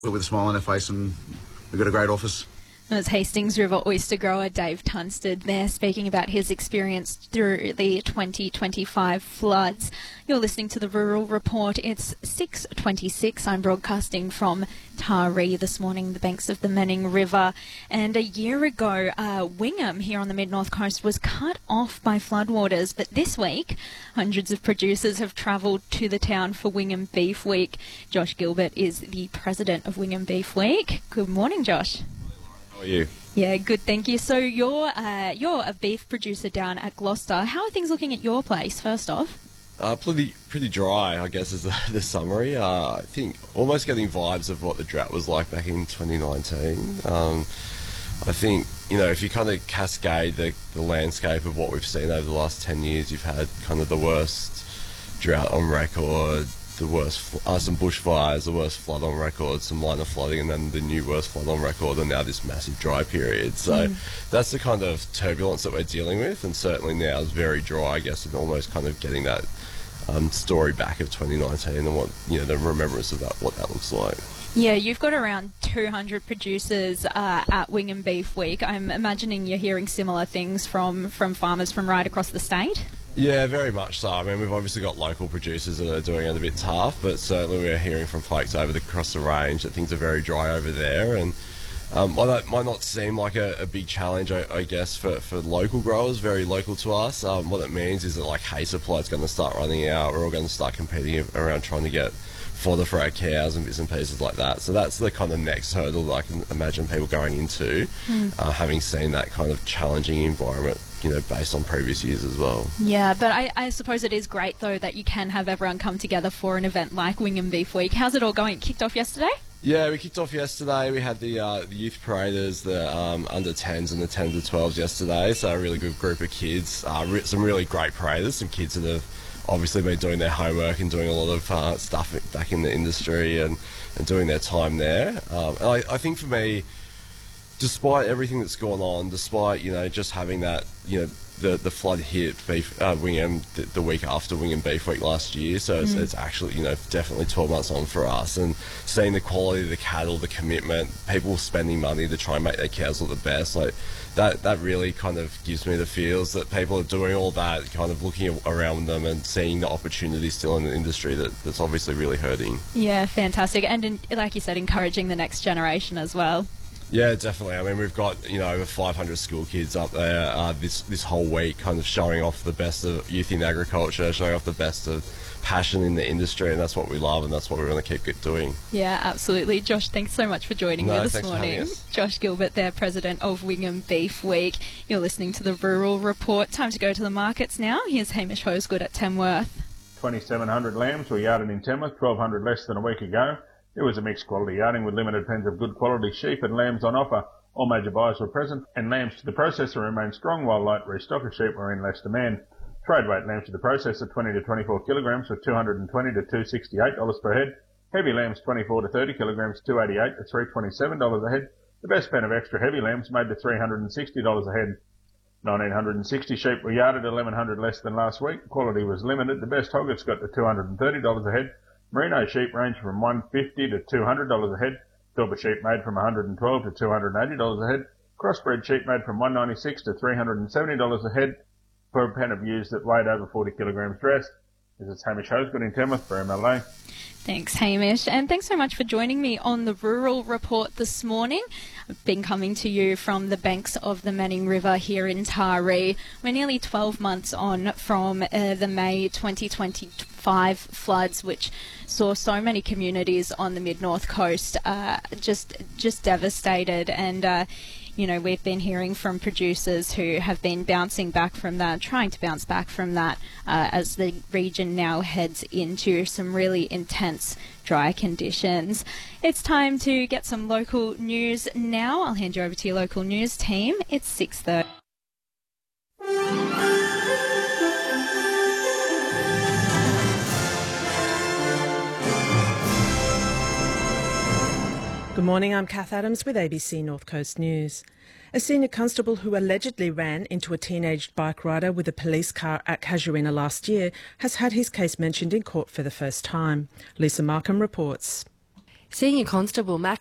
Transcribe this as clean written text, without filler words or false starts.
with a smile on their face, and we've got a great office. That's Hastings River oyster grower Dave Tunstead there, speaking about his experience through the 2025 floods. You're listening to the Rural Report. It's 6:26. I'm broadcasting from Taree this morning, the banks of the Menning River. And a year ago, Wingham here on the mid-north coast was cut off by floodwaters. But this week, hundreds of producers have travelled to the town for Wingham Beef Week. Josh Gilbert is the president of Wingham Beef Week. Good morning, Josh. How are you? Yeah, good, thank you. So you're a beef producer down at Gloucester. How are things looking at your place, first off? Pretty dry, I guess, is the summary. I think almost getting vibes of what the drought was like back in 2019. I think, if you kind of cascade the landscape of what we've seen over the last 10 years, you've had kind of the worst drought on record, the worst, some bushfires, the worst flood on record, some minor flooding, and then the new worst flood on record, and now this massive dry period. So that's the kind of turbulence that we're dealing with, and certainly now is very dry, I guess, and almost kind of getting that story back of 2019 and what, the remembrance of that, what that looks like. Yeah, you've got around 200 producers at Wingham Beef Week. I'm imagining you're hearing similar things from farmers from right across the state. Yeah, very much so. I mean, we've obviously got local producers that are doing it a bit tough, but certainly we're hearing from folks across the range that things are very dry over there. And while that might not seem like a big challenge, I guess, for local growers, very local to us, what it means is that hay supply is going to start running out. We're all going to start competing around trying to get fodder for our cows and bits and pieces like that. So that's the kind of next hurdle that I can imagine people going into, having seen that kind of challenging environment, based on previous years as well. Yeah, but I suppose it is great, though, that you can have everyone come together for an event like Wingham Beef Week. How's it all going? It kicked off yesterday? Yeah, we kicked off yesterday. We had the youth paraders, the under 10s and the 10s to 12s yesterday, so a really good group of kids. Some really great paraders, some kids that have obviously been doing their homework and doing a lot of stuff back in the industry and doing their time there. And I think for me, despite everything that's gone on, despite, just having that, the flood hit Wingham the week after Wingham Beef Week last year, so it's actually, definitely 12 months on for us, and seeing the quality of the cattle, the commitment, people spending money to try and make their cows look the best, that really kind of gives me the feels that people are doing all that, kind of looking around them and seeing the opportunity still in the industry that's obviously really hurting. Yeah, fantastic. And like you said, encouraging the next generation as well. Yeah, definitely. I mean, we've got, over 500 school kids up there this whole week, kind of showing off the best of youth in agriculture, showing off the best of passion in the industry, and that's what we love, and that's what we're going to keep doing. Yeah, absolutely. Josh, thanks so much for joining me this morning. Josh Gilbert there, president of Wingham Beef Week. You're listening to the Rural Report. Time to go to the markets now. Here's Hamish Hosegood at Tamworth. 2,700 lambs were yarded in Tamworth, 1,200 less than a week ago. It was a mixed quality yarding with limited pens of good quality sheep and lambs on offer. All major buyers were present, and lambs to the processor remained strong, while light restocker sheep were in less demand. Trade weight lambs to the processor 20 to 24 kilograms were $220 to $268 per head. Heavy lambs 24 to 30 kilograms $288 to $327 a head. The best pen of extra heavy lambs made to $360 a head. 1,960 sheep were yarded, 1,100 less than last week. Quality was limited. The best hoggets got to $230 a head. Merino sheep range from $150 to $200 a head. Filbert sheep made from $112 to $280 a head. Crossbred sheep made from $196 to $370 a head per pen of ewes that weighed over 40 kilograms dressed. This is Hamish Hosegood in Tamworth for MLA. Thanks, Hamish. And thanks so much for joining me on the Rural Report this morning. I've been coming to you from the banks of the Menning River here in Taree. We're nearly 12 months on from the May 2025 floods, which saw so many communities on the mid-north coast just devastated. And we've been hearing from producers who have been bouncing back from that, trying to bounce back from that as the region now heads into some really intense dry conditions. It's time to get some local news now. I'll hand you over to your local news team. It's 6:30. Good morning, I'm Kath Adams with ABC North Coast News. A senior constable who allegedly ran into a teenaged bike rider with a police car at Casuarina last year has had his case mentioned in court for the first time. Lisa Markham reports. Senior Constable Max